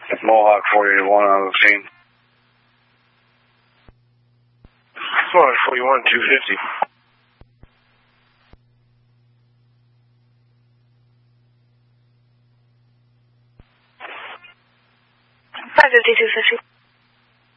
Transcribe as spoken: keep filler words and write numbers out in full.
Mohawk four eighty-one on the scene. Mohawk forty-one, two fifty. five fifty, two fifty.